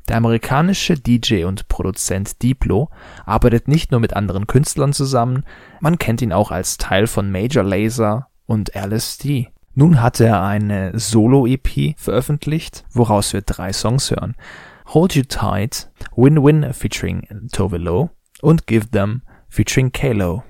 Der amerikanische DJ und Produzent Diplo arbeitet nicht nur mit anderen Künstlern zusammen, man kennt ihn auch als Teil von Major Lazer und LSD. Nun hat er eine Solo-EP veröffentlicht, woraus wir 3 Songs hören: Hold You Tight, Win Win featuring Tove Lo und Give Them featuring K-Lo.